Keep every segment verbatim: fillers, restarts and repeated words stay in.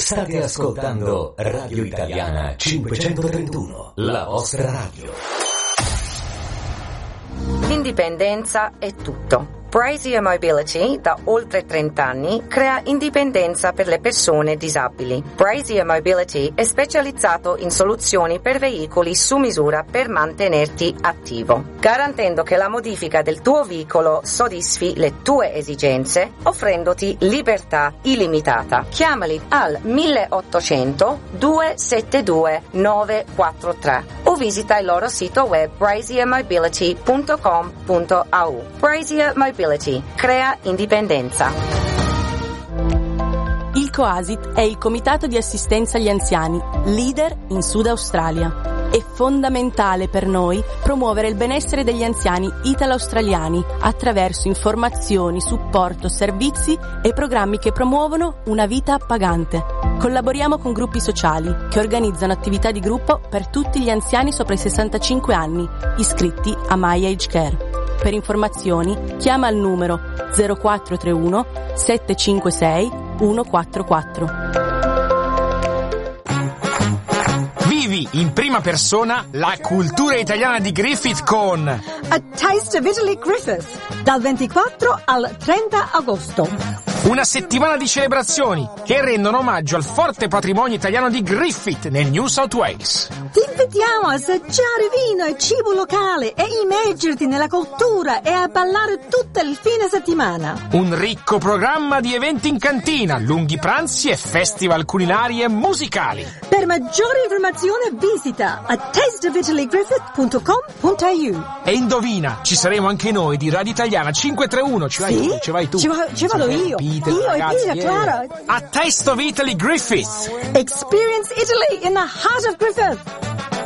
State ascoltando Radio Italiana cinquecentotrentuno, la vostra radio. L'indipendenza è tutto. Brazier Mobility, da oltre trenta anni, crea indipendenza per le persone disabili. Brazier Mobility è specializzato in soluzioni per veicoli su misura per mantenerti attivo, garantendo che la modifica del tuo veicolo soddisfi le tue esigenze, offrendoti libertà illimitata. Chiamali al milleottocento duecentosettantadue novecentoquarantatré o visita il loro sito web brazier mobility punto com punto a u. Brazier Mobility crea indipendenza. Il COASIT è il Comitato di Assistenza agli Anziani, leader in Sud Australia. È fondamentale per noi promuovere il benessere degli anziani italo-australiani attraverso informazioni, supporto, servizi e programmi che promuovono una vita appagante. Collaboriamo con gruppi sociali che organizzano attività di gruppo per tutti gli anziani sopra i sessantacinque anni, iscritti a My Age Care. Per informazioni chiama al numero zero quattro tre uno sette cinque sei uno quattro quattro. Vivi in prima persona la cultura italiana di Griffith con A Taste of Italy Griffith, dal ventiquattro al trenta agosto. Una settimana di celebrazioni che rendono omaggio al forte patrimonio italiano di Griffith nel New South Wales. Ti invitiamo a assaggiare vino e cibo locale e immergerti nella cultura e a ballare tutto il fine settimana. Un ricco programma di eventi in cantina, lunghi pranzi e festival culinari e musicali. Per maggiori informazioni visita a taste of italy griffith punto com punto a u. E indovina, ci saremo anche noi di Radio Italiana cinquecentotrentuno. Ci vai sì? tu, ci vai tu. Ci, va, ci vado io. Peter, io ragazzi, e Peter, yeah. Clara. A Taste of Italy Griffith. Experience Italy in the heart of Griffith.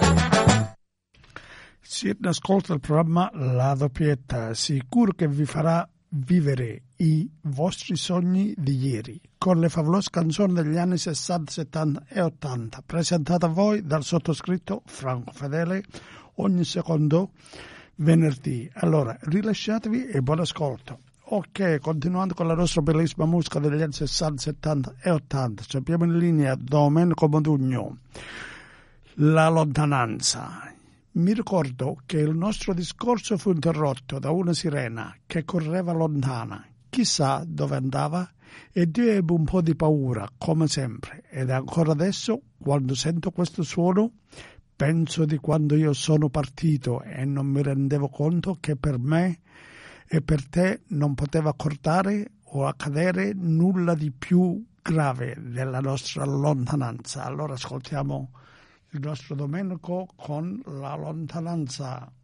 Siete in ascolto del programma La Doppietta, sicuro che vi farà vivere i vostri sogni di ieri, con le favolose canzoni degli anni sessanta, settanta e ottanta, presentate a voi dal sottoscritto Franco Fedele ogni secondo venerdì. Allora, rilasciatevi e buon ascolto. Ok, continuando con la nostra bellissima musica degli anni sessanta, settanta e ottanta, ci abbiamo in linea Domenico Modugno, La lontananza. Mi ricordo che il nostro discorso fu interrotto da una sirena che correva lontana, chissà dove andava, ed io ebbi un po' di paura, come sempre, ed ancora adesso, quando sento questo suono, penso di quando io sono partito e non mi rendevo conto che per me e per te non poteva accordare o accadere nulla di più grave della nostra lontananza. Allora ascoltiamo il nostro Domenico con La lontananza.